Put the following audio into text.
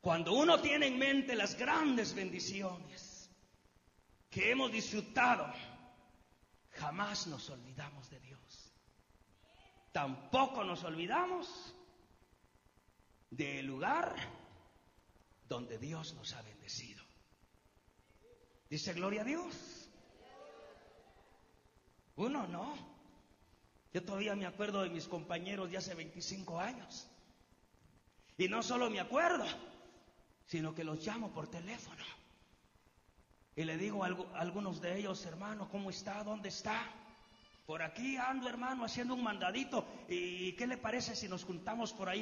Cuando uno tiene en mente las grandes bendiciones que hemos disfrutado, jamás nos olvidamos de Dios. Tampoco nos olvidamos del lugar donde Dios nos ha bendecido. Dice gloria a Dios. Uno no. Yo todavía me acuerdo de mis compañeros de hace 25 años. Y no solo me acuerdo, sino que los llamo por teléfono. Y le digo a algunos de ellos: hermano, ¿cómo está? ¿Dónde está? Por aquí ando, hermano, haciendo un mandadito. ¿Y qué le parece si nos juntamos por ahí